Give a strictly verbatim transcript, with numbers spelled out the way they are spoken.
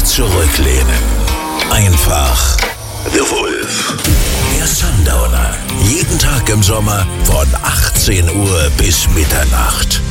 einfach zurücklehnen. Einfach The Wolf. Der Sundowner. Jeden Tag im Sommer von achtzehn Uhr bis Mitternacht.